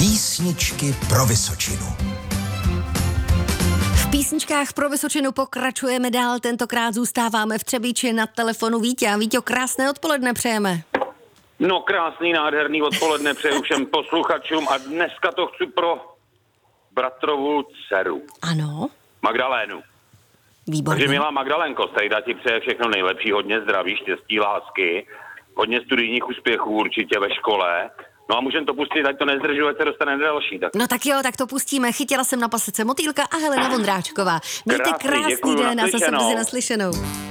Písničky pro Vysočinu. V písničkách pro Vysočinu pokračujeme dál, tentokrát zůstáváme v Třebíči na telefonu Vítě. A Víťo, krásné odpoledne přejeme. No krásný, nádherný odpoledne přeju všem posluchačům a dneska to chci pro bratrovu dceru. Ano. Magdalénu. Výborně. Takže milá Magdalénko, Strejda ti přeje všechno nejlepší, hodně zdraví, štěstí, lásky, hodně studijních úspěchů určitě ve škole. No a můžeme to pustit, ať to nezdržuje, ať se dostaneme další. Tak. No tak jo, tak to pustíme. Chytila jsem na pasece Motýlka a Helena Vondráčková. Mějte krásný den a zase brzy naslyšenou.